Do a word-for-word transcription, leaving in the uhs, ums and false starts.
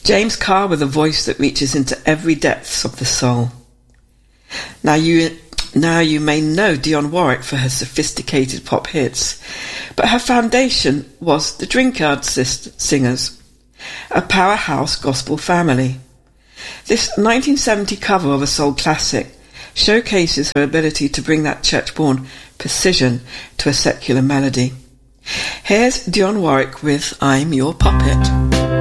James Carr with a voice that reaches into every depths of the soul. Now you, now you may know Dionne Warwick for her sophisticated pop hits, but her foundation was the Drinkard Singers, a powerhouse gospel family. This nineteen seventy cover of a soul classic showcases her ability to bring that church-born precision to a secular melody. Here's Dionne Warwick with I'm Your Puppet.